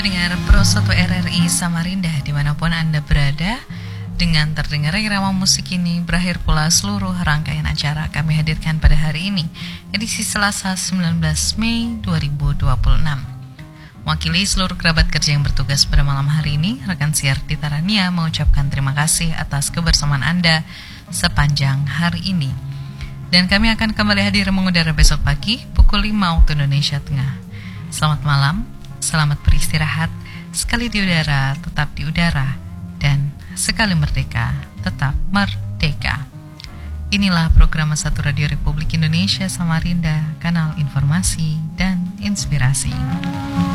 Pendengar Pro 1 RRI Samarinda dimanapun Anda berada, dengan terdengar irama musik ini berakhir pula seluruh rangkaian acara kami hadirkan pada hari ini, edisi Selasa 19 Mei 2026. Mewakili seluruh kerabat kerja yang bertugas pada malam hari ini, rekan siar Tita Rania mengucapkan terima kasih atas kebersamaan Anda sepanjang hari ini. Dan kami akan kembali hadir mengudara besok pagi pukul 5 waktu Indonesia Tengah. Selamat malam. Selamat beristirahat, sekali di udara, tetap di udara, dan sekali merdeka, tetap merdeka. Inilah program Satu Radio Republik Indonesia Samarinda, kanal informasi dan inspirasi.